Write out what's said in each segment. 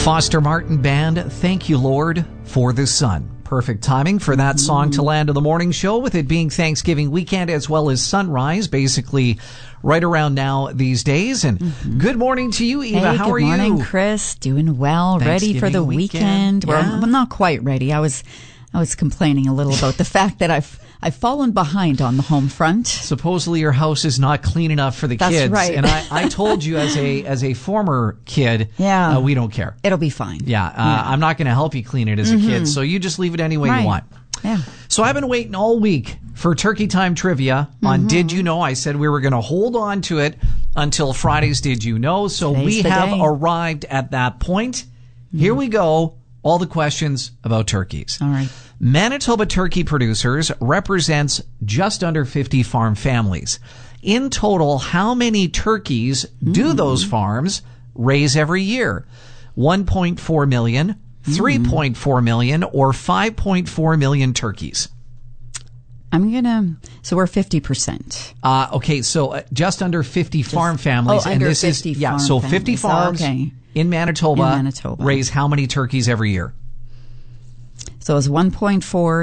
Foster Martin Band, Thank You, Lord, for the Sun. Perfect timing for that song to land on the morning show, with it being Thanksgiving weekend as well as sunrise, basically right around now these days. And good morning to you, Eva. Hey, How are you? Good morning, Chris. Doing well. Ready for the weekend. Yeah. Well, I'm not quite ready. I was complaining a little about the fact that I've fallen behind on the home front. Supposedly your house is not clean enough for the kids. That's right. And I told you as a former kid, we don't care. It'll be fine. I'm not going to help you clean it as a kid, so you just leave it any way you want. Yeah. So I've been waiting all week for Turkey Time trivia on Did You Know? I said we were going to hold on to it until Friday's Did You Know? So we have arrived at that point. Here we go. All the questions about turkeys. All right. Manitoba Turkey Producers represents just under 50 farm families. In total, how many turkeys do those farms raise every year? 1.4 million, 3.4 million, or 5.4 million turkeys? So we're 50%. Okay, so just under 50 farm families. And this is 50 farms in Manitoba raise how many turkeys every year? So it's 1.4,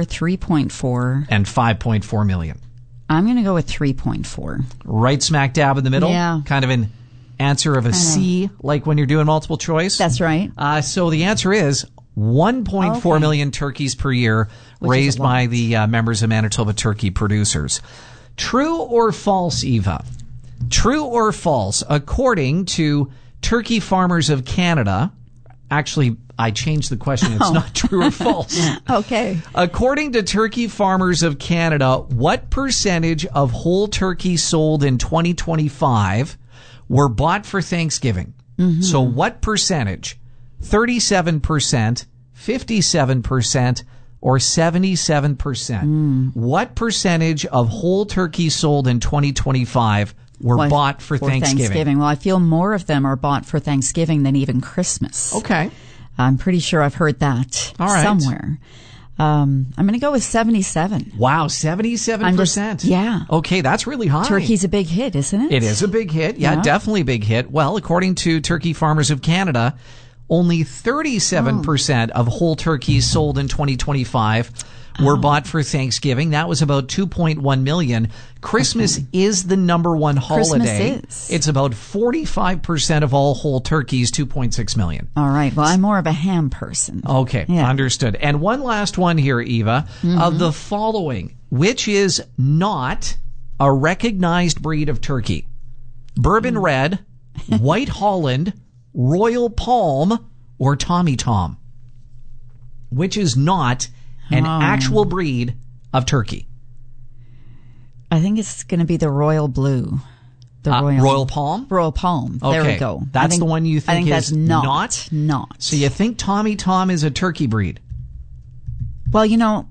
3.4. And 5.4 million. I'm going to go with 3.4. Right smack dab in the middle? Yeah. Kind of an answer of a C, like when you're doing multiple choice? That's right. So the answer is 1.4 million turkeys per year raised by the members of Manitoba Turkey Producers. True or false, Eva? True or false? According to Turkey Farmers of Canada, actually, I changed the question. It's not true or false. Okay. According to Turkey Farmers of Canada, what percentage of whole turkeys sold in 2025 were bought for Thanksgiving? So what percentage? 37%, 57%, or 77%? What percentage of whole turkeys sold in 2025 were bought for Thanksgiving? Well, I feel more of them are bought for Thanksgiving than even Christmas. Okay. I'm pretty sure I've heard that somewhere. I'm going to go with 77. Wow, 77%. Yeah. Okay, that's really high. Turkey's a big hit, isn't it? It is a big hit. Yeah, definitely a big hit. Well, according to Turkey Farmers of Canada, only 37% of whole turkeys sold in 2025 were bought for Thanksgiving. That was about 2.1 million. Christmas is the number one holiday. Christmas is. It's about 45% of all whole turkeys, 2.6 million. All right. Well, I'm more of a ham person. Okay, understood. And one last one here, Eva. Of the following, which is not a recognized breed of turkey? Bourbon Red, White Holland, Royal Palm, or Tommy Tom? Which is not an actual breed of turkey? I think it's going to be the Royal Blue. The Royal Palm? Royal Palm. Okay. There we go. That's the one you think is that's not? So you think Tommy Tom is a turkey breed? Well, you know...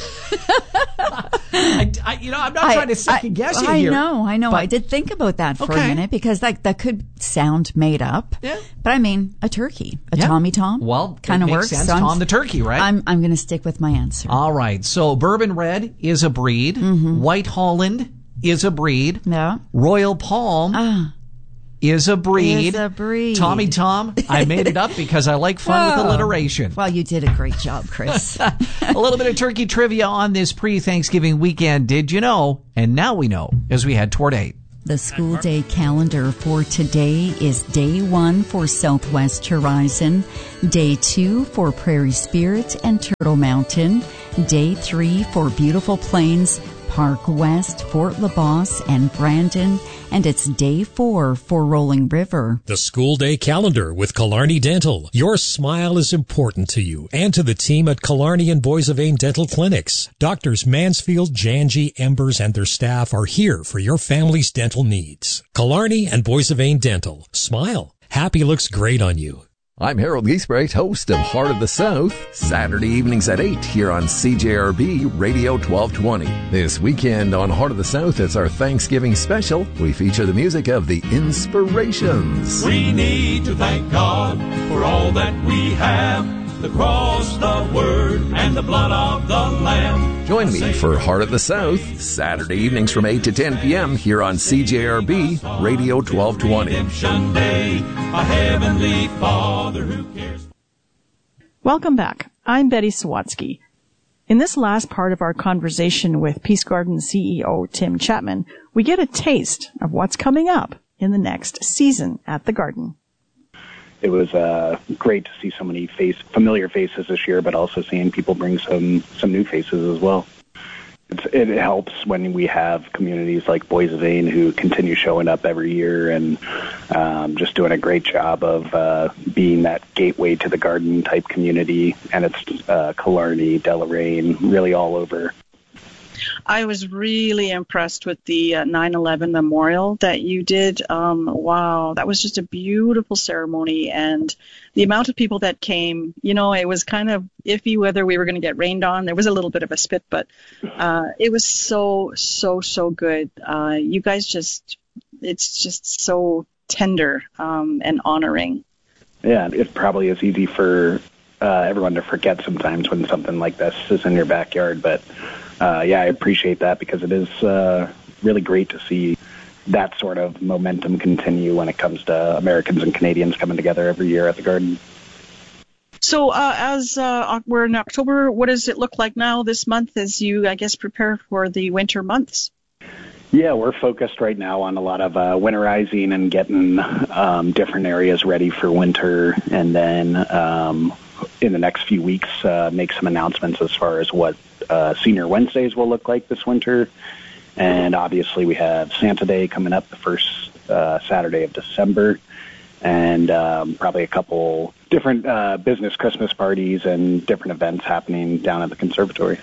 I'm not trying to second guess you here. I know. But I did think about that for a minute because that could sound made up. Yeah. But I mean, a turkey, Tommy Tom. Well, kind of works. Sense. So Tom the turkey, right? I'm going to stick with my answer. All right. So Bourbon Red is a breed. White Holland is a breed. Yeah. Royal Palm is a breed. Tommy Tom, I made it up because I like fun with alliteration. Well, you did a great job, Chris. A little bit of turkey trivia on this pre-Thanksgiving weekend. Did you know? And now we know as we head toward 8. The school day calendar for today is day 1 for Southwest Horizon, day 2 for Prairie Spirit and Turtle Mountain, day 3 for Beautiful Plains, Park West, Fort LaBosse, and Brandon, and it's day 4 for Rolling River. The school day calendar with Killarney Dental. Your smile is important to you and to the team at Killarney and Boissevain Dental Clinics. Doctors Mansfield, Janji, Embers, and their staff are here for your family's dental needs. Killarney and Boissevain Dental. Smile. Happy looks great on you. I'm Harold Giesbrecht, host of Heart of the South, Saturday evenings at 8 here on CJRB Radio 1220. This weekend on Heart of the South, it's our Thanksgiving special. We feature the music of the Inspirations. We need to thank God for all that we have, the cross, the word, and the blood of the Lamb. Join me for Heart of the South, Saturday evenings from 8 to 10 p.m. here on CJRB Radio 1220. Redemption Day, a heavenly Father who cares. Welcome back. I'm Betty Sawatsky. In this last part of our conversation with Peace Garden CEO Tim Chapman, we get a taste of what's coming up in the next season at the Garden. It was great to see so many familiar faces this year, but also seeing people bring some new faces as well. It helps when we have communities like Boys of Ain who continue showing up every year and just doing a great job of being that gateway to the Garden type community. And it's Killarney, Deloraine, really all over. I was really impressed with the 9/11 memorial that you did. Wow, that was just a beautiful ceremony. And the amount of people that came, it was kind of iffy whether we were going to get rained on. There was a little bit of a spit, but it was so good. You guys it's just so tender and honoring. Yeah, it probably is easy for everyone to forget sometimes when something like this is in your backyard, but I appreciate that because it is really great to see that sort of momentum continue when it comes to Americans and Canadians coming together every year at the Garden. So as we're in October, what does it look like now this month as you, I guess, prepare for the winter months? Yeah, we're focused right now on a lot of winterizing and getting different areas ready for winter, and then in the next few weeks make some announcements as far as what Senior Wednesdays will look like this winter. And obviously we have Santa Day coming up the first Saturday of December, and probably a couple different business Christmas parties and different events happening down at the conservatory.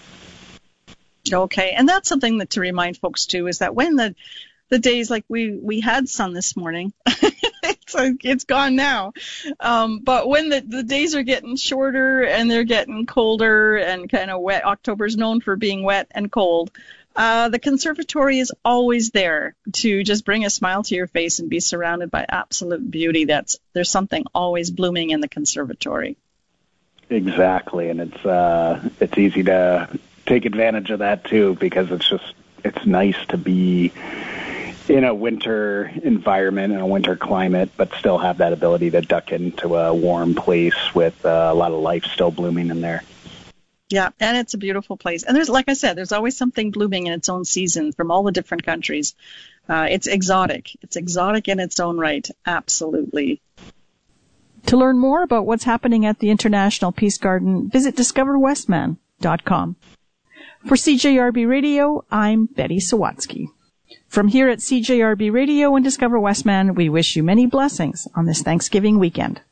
Okay, and that's something that to remind folks too is that when the days like we had sun this morning, it's gone now. But when the days are getting shorter and they're getting colder and kind of wet, October's known for being wet and cold. The conservatory is always there to just bring a smile to your face and be surrounded by absolute beauty. There's something always blooming in the conservatory. Exactly, and it's easy to take advantage of that too, because it's nice to be in a winter environment and a winter climate, but still have that ability to duck into a warm place with a lot of life still blooming in there. Yeah, and it's a beautiful place. And like I said, there's always something blooming in its own season from all the different countries. It's exotic. It's exotic in its own right. Absolutely. To learn more about what's happening at the International Peace Garden, visit discoverwestman.com. For CJRB Radio, I'm Betty Sawatsky. From here at CJRB Radio and Discover Westman, we wish you many blessings on this Thanksgiving weekend.